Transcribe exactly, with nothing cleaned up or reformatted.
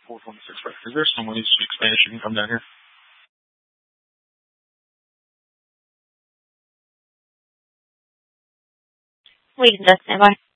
four twenty-six, right? Is there some way to speak Spanish you can come down here? We can just stand by.